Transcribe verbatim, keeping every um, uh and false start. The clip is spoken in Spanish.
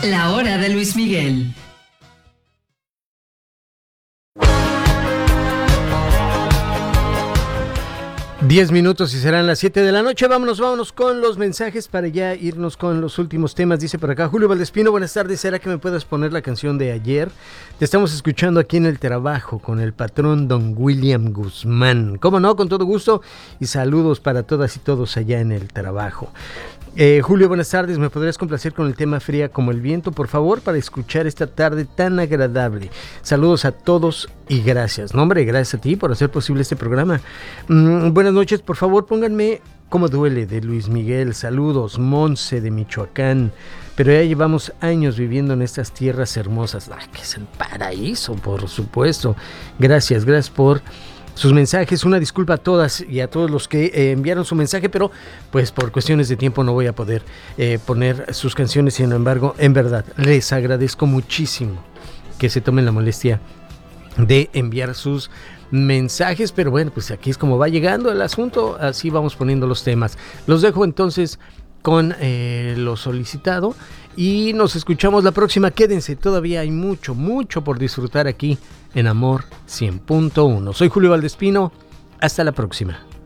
La hora de Luis Miguel. Diez minutos y serán las siete de la noche. Vámonos, vámonos con los mensajes para ya irnos con los últimos temas. Dice por acá Julio Valdespino, buenas tardes. ¿Será que me puedes poner la canción de ayer? Te estamos escuchando aquí en el trabajo con el patrón don William Guzmán. ¿Cómo no? Con todo gusto y saludos para todas y todos allá en el trabajo. Eh, Julio, buenas tardes. ¿Me podrías complacer con el tema Fría como el viento, por favor, para escuchar esta tarde tan agradable? Saludos a todos y gracias. No, hombre, gracias a ti por hacer posible este programa. Mm, buenas noches, por favor, pónganme Cómo duele de Luis Miguel. Saludos, Monse de Michoacán. Pero ya llevamos años viviendo en estas tierras hermosas. ¡Ay, que es el paraíso, por supuesto! Gracias, gracias por sus mensajes. Una disculpa a todas y a todos los que eh, enviaron su mensaje, pero pues por cuestiones de tiempo no voy a poder eh, poner sus canciones. Sin embargo, en verdad, les agradezco muchísimo que se tomen la molestia de enviar sus mensajes, pero bueno, pues aquí es como va llegando el asunto, así vamos poniendo los temas. Los dejo entonces con eh, lo solicitado y nos escuchamos la próxima. Quédense, todavía hay mucho, mucho por disfrutar aquí en Amor cien punto uno. Soy Julio Valdespino, hasta la próxima.